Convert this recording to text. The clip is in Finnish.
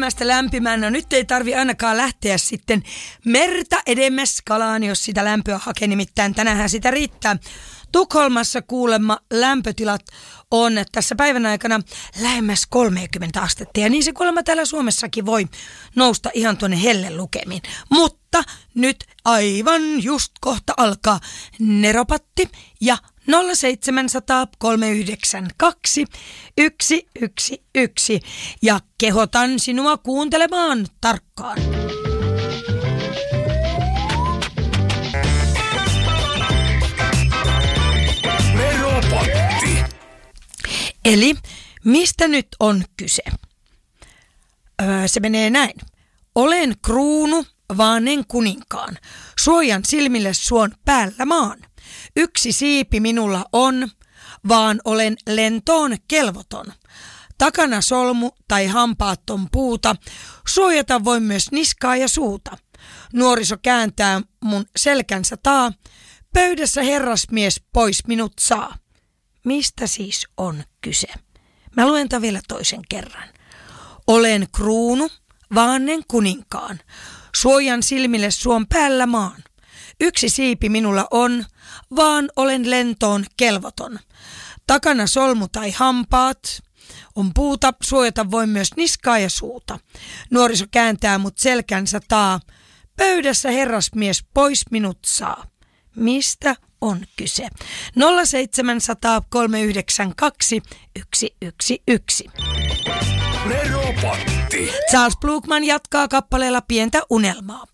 kylmästä lämpimään. No nyt ei tarvi ainakaan lähteä sitten merta edemmäs kalaan, jos sitä lämpöä hakee. Nimittäin tänäänhän sitä riittää. Tukholmassa kuulemma lämpötilat on tässä päivän aikana lähemmäs 30 astetta. Ja niin se kuulemma täällä Suomessakin voi nousta ihan tuonne hellelukemiin. Mutta nyt aivan just kohta alkaa Neropatti ja 0700 392 111 ja kehotan sinua kuuntelemaan tarkkaan. Neropatti. Eli mistä nyt on kyse? Se menee näin. Olen kruunu vaanen kuninkaan. Suojan silmille suon päällä maan. Yksi siipi minulla on, vaan olen lentoon kelvoton. Takana solmu tai hampaatton puuta, suojata voi myös niskaa ja suuta. Nuoriso kääntää mun selkänsä taa, pöydässä herrasmies pois minut saa. Mistä siis on kyse? Mä luen tämän vielä toisen kerran. Olen kruunu, vaanen kuninkaan. Suojan silmille suon päällä maan. Yksi siipi minulla on, vaan olen lentoon kelvoton. Takana solmu tai hampaat on puuta, suojata voi myös niskaa ja suuta. Nuoriso kääntää mut selkänsä taa, pöydässä herrasmies pois minut saa. Mistä on kyse? 0700 392 111. Neropatti. Charles Blugman jatkaa kappaleella Pientä unelmaa.